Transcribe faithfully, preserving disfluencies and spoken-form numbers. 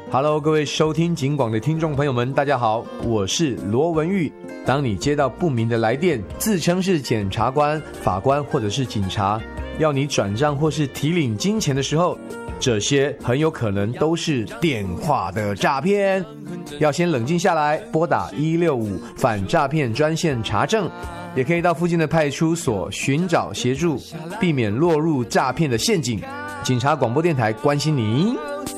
Hello， 各位收听警广的听众朋友们，大家好，我是罗文玉。当你接到不明的来电，自称是检察官、法官或者是警察，要你转账或是提领金钱的时候，这些很有可能都是电话的诈骗。要先冷静下来，拨打一六五反诈骗专线查证，也可以到附近的派出所寻找协助，避免落入诈骗的陷阱。警察广播电台关心您。